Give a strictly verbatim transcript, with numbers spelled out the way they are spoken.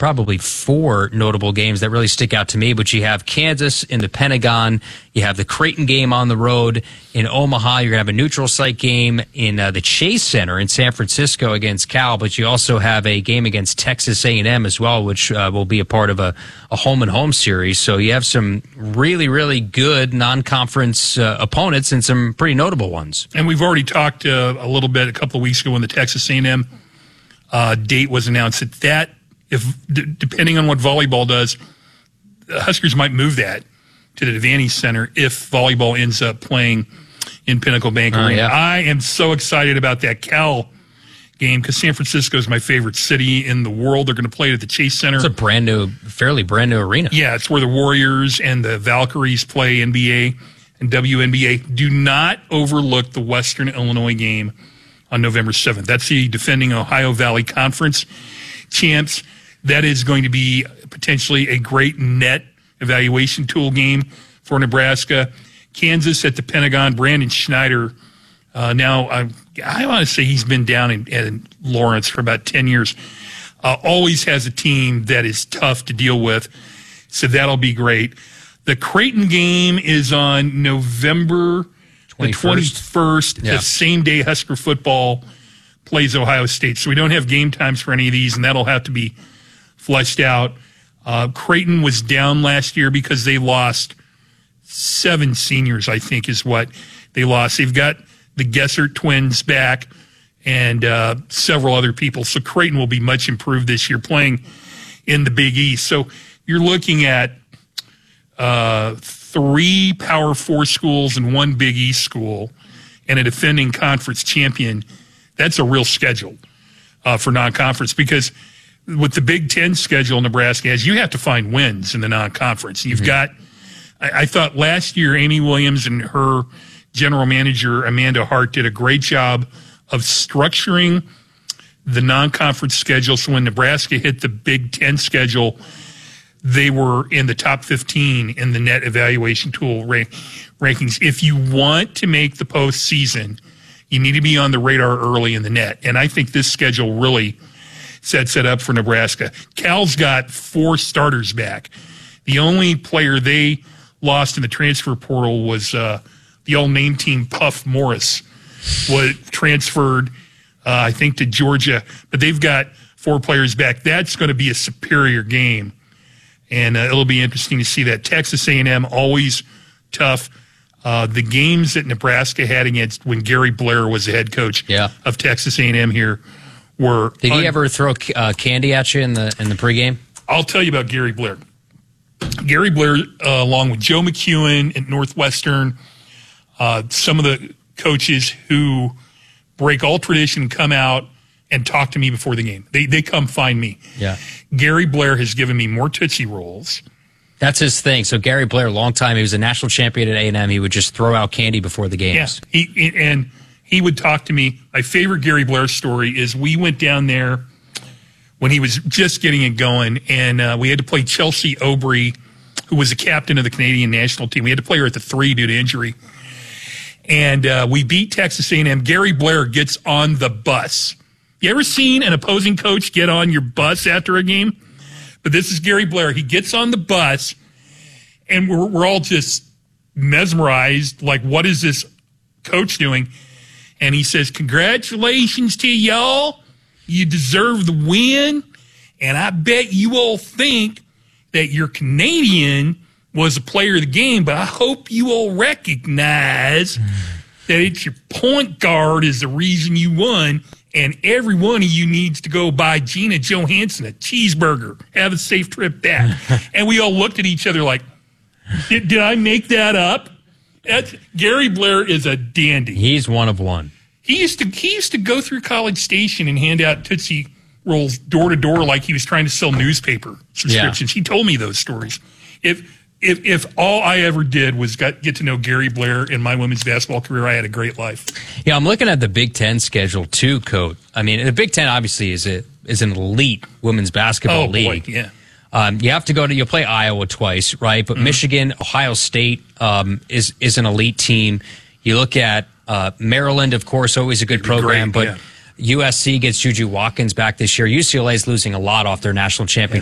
probably four notable games that really stick out to me, but you have Kansas in the Pentagon. You have the Creighton game on the road in Omaha. You're going to have a neutral site game in uh, the Chase Center in San Francisco against Cal, but you also have a game against Texas A and M as well, which uh, will be a part of a, a home-and-home series. So you have some really, really good non-conference uh, opponents and some pretty notable ones. And we've already talked uh, a little bit a couple of weeks ago when the Texas A and M uh, date was announced that that, if d- depending on what volleyball does, the Huskers might move that to the Devaney Center if volleyball ends up playing in Pinnacle Bank Oh, Arena. yeah. I am so excited about that Cal game because San Francisco is my favorite city in the world. They're going to play it at the Chase Center. It's a brand new, fairly brand new arena. Yeah, it's where the Warriors and the Valkyries play N B A and W N B A. Do not overlook the Western Illinois game on November seventh. That's the defending Ohio Valley Conference champs. That is going to be potentially a great net evaluation tool game for Nebraska. Kansas at the Pentagon. Brandon Schneider, uh, now I, I want to say he's been down in, in Lawrence for about ten years. Uh, always has a team that is tough to deal with, so that'll be great. The Creighton game is on November the twenty-first, Yeah. the same day Husker football plays Ohio State. So we don't have game times for any of these, and that'll have to be fleshed out. Uh, Creighton was down last year because they lost seven seniors, I think is what they lost. They've got the Gessert twins back and uh, several other people. So Creighton will be much improved this year playing in the Big East. So you're looking at uh, three Power Four schools and one Big East school and a defending conference champion. That's a real schedule uh, for non-conference because with the Big Ten schedule Nebraska has, you have to find wins in the non-conference. You've mm-hmm. got, I, I thought last year Amy Williams and her general manager Amanda Hart did a great job of structuring the non-conference schedule. So when Nebraska hit the Big Ten schedule, they were in the top fifteen in the net evaluation tool ra- rankings. If you want to make the postseason, you need to be on the radar early in the net. And I think this schedule really sets it up for Nebraska. Cal's got four starters back. The only player they lost in the transfer portal was uh, the all-name team Puff Morris, was transferred, uh, I think, to Georgia. But they've got four players back. That's going to be a superior game, and uh, it'll be interesting to see that. Texas A and M, always tough. Uh, the games that Nebraska had against when Gary Blair was the head coach yeah. of Texas A and M here were. Did he un- ever throw uh, candy at you in the in the pregame? I'll tell you about Gary Blair. Gary Blair, uh, along with Joe McEwen at Northwestern, uh, some of the coaches who break all tradition come out and talk to me before the game. They they come find me. Yeah. Gary Blair has given me more Tootsie Rolls. That's his thing. So Gary Blair, long time, he was a national champion at A and M. He would just throw out candy before the games. Yeah, he, and he would talk to me. My favorite Gary Blair story is we went down there when he was just getting it going, and uh, we had to play Chelsea Aubry, who was the captain of the Canadian national team. We had to play her at the three due to injury. And uh, we beat Texas A and M. Gary Blair gets on the bus. You ever seen an opposing coach get on your bus after a game? But this is Gary Blair. He gets on the bus, and we're, we're all just mesmerized, like, what is this coach doing? And he says, congratulations to y'all. You deserve the win. And I bet you all think that your Canadian was a player of the game, but I hope you all recognize that it's your point guard is the reason you won, and every one of you needs to go buy Gina Johansson a cheeseburger. Have a safe trip back. And we all looked at each other like, did, did I make that up? That's, Gary Blair is a dandy. He's one of one. He used to he used to go through College Station and hand out Tootsie Rolls door to door like he was trying to sell newspaper subscriptions. Yeah. He told me those stories. If if if all I ever did was got, get to know Gary Blair in my women's basketball career, I had a great life. Yeah, I'm looking at the Big Ten schedule too, Coat. I mean, the Big Ten obviously is a is an elite women's basketball oh, league. Boy, yeah. Um, you have to go to you'll play Iowa twice, right? But mm-hmm. Michigan, Ohio State um, is is an elite team. You look at uh, Maryland, of course, always a good program, great, but yeah. U S C gets Juju Watkins back this year. U C L A is losing a lot off their national championship